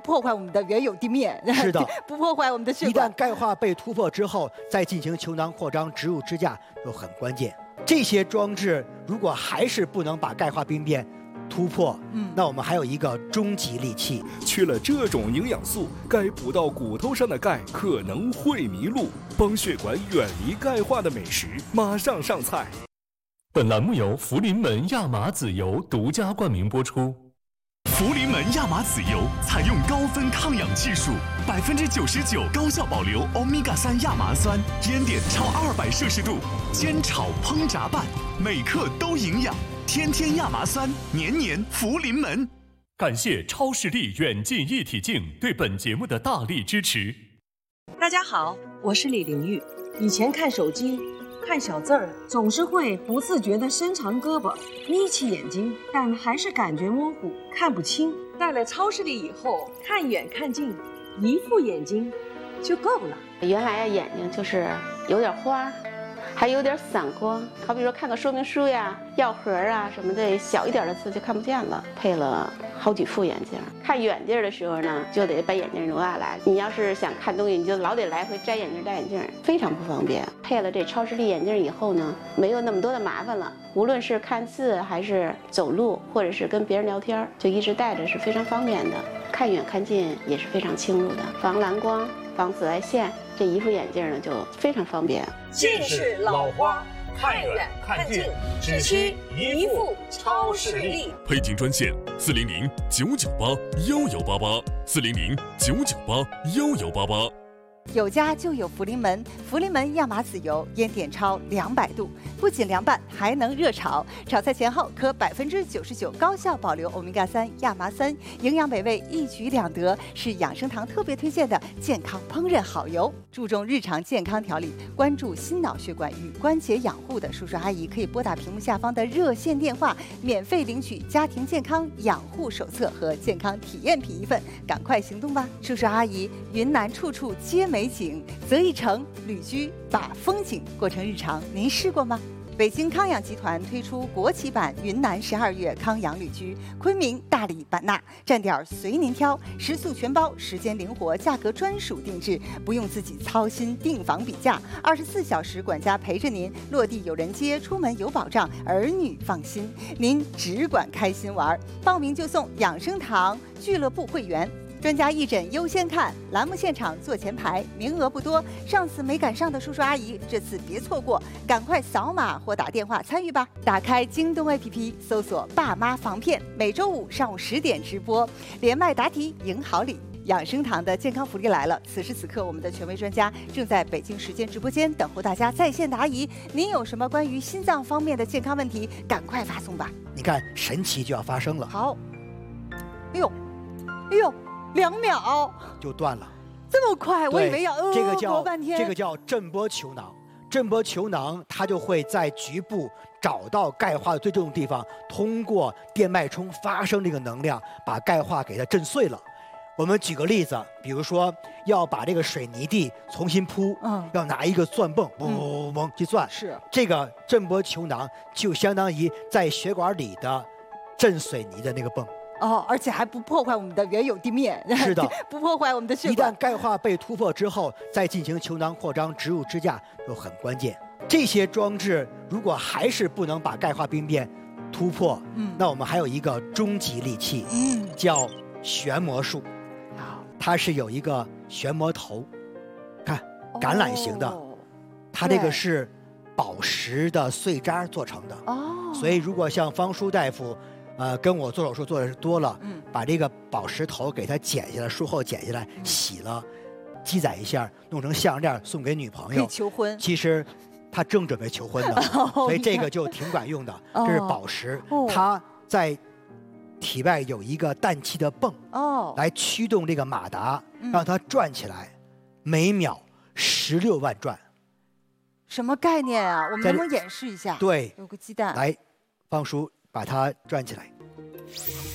破坏我们的原有地面， 是的， 不破坏我们的血一管。 旦钙化被突破之后，再进行球囊扩张、植入支架就很关键。这些装置如果还是不能把钙化病变突破，那我们还有一个终极利器。 缺了这种营养素，该补到骨头上的钙可能会迷路。帮血管远离钙化的美食，马上上菜。 本栏目由福临门亚麻籽油独家冠名播出。 福临门亚麻籽油采用高分抗氧技术，99%高效保留欧米伽3亚麻酸，烟点超200摄氏度，煎炒烹炸拌，每克都营养。天天亚麻酸，年年福临门。 感谢超视力远近一体镜对本节目的大力支持。 大家好，我是李玲玉。以前看手机看小字儿，总是会不自觉地伸长胳膊，眯起眼睛，但还是感觉模糊，看不清。戴了超视力以后，看远看近，一副眼睛就够了。 原来眼睛就是有点花，还有点散光，好比说看个说明书呀、药盒啊什么的，小一点的字就看不见了。配了好几副眼镜，看远地儿的时候呢，就得把眼镜挪下来。你要是想看东西，你就老得来回摘眼镜、戴眼镜，非常不方便。配了这超视力眼镜以后呢，没有那么多的麻烦了。无论是看字，还是走路，或者是跟别人聊天，就一直戴着是非常方便的。看远看近也是非常清楚的，防蓝光、防紫外线。这一副眼镜呢就非常方便。 近视老花，看远看近，只需一副超视力。 配镜专线400-998-1188，400-998-1188。 有家就有福临门，福临门亚麻籽油烟点超200度，不仅凉拌，还能热炒。炒菜前后可99%高效保留欧米伽3亚麻酸，营养美味一举两得，是养生堂特别推荐的健康烹饪好油。注重日常健康调理，关注心脑血管与关节养护的叔叔阿姨，可以拨打屏幕下方的热线电话，免费领取家庭健康养护手册和健康体验品1份，赶快行动吧！叔叔阿姨，云南处处皆美景，择一城旅居，把风景过成日常。您试过吗？北京康养集团推出国企版云南12月康养旅居，昆明、大理、版纳，站点随您挑，食宿全包，时间灵活，价格专属定制，不用自己操心订房比价，24小时管家陪着您，落地有人接，出门有保障，儿女放心，您只管开心玩。报名就送养生堂俱乐部会员。专家义诊优先看，栏目现场坐前排，名额不多。上次没赶上的叔叔阿姨，这次别错过，赶快扫码或打电话参与吧。打开京东 APP， 搜索“爸妈防骗”，每周5上午10点直播，连麦答题赢好礼。养生堂的健康福利来了！此时此刻，我们的权威专家正在北京时间直播间等候大家在线答疑。您有什么关于心脏方面的健康问题，赶快发送吧！ 你看，神奇就要发生了。 好，哎呦，2秒就断了， 这么快？我以为要这个叫半天。 这个叫震波球囊。震波球囊它就会在局部找到钙化的最重的地方，通过电脉冲发生这个能量，把钙化给它震碎了。我们举个例子，比如说要把这个水泥地重新铺，要拿一个钻泵，嘣嘣去钻。 是这个震波球囊就相当于在血管里的震水泥的那个泵。 而且还不破坏我们的原有地面。 是的， 不破坏我们的血管。 一旦钙化被突破之后，再进行球囊扩张、植入支架就很关键。这些装置如果还是不能把钙化病变突破，那我们还有一个终极利器，叫旋膜术。它是有一个旋膜头，看橄榄形的，它这个是宝石的碎渣做成的。所以如果像方舒大夫跟我做手术做的多了，把这个宝石头给它剪下来，术后剪下来，洗了，积攒一下，弄成项链送给女朋友， 可以求婚。 其实他正准备求婚呢，所以这个就挺管用的。这是宝石，它在体外有一个氮气的泵，来驱动这个马达，让它转起来，每秒16万转。 什么概念啊？我们能不能演示一下？ 对， 有个鸡蛋。 来，方叔把它转起来。